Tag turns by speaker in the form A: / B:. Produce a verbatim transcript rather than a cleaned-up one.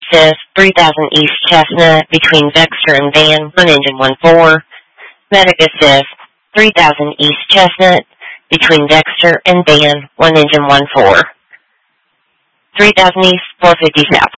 A: Fifth, three thousand East Chestnut between Dexter and Van, one engine one four. Medica Fifth, three thousand East Chestnut between Dexter and Van, one engine one four. three thousand East, four fifty South.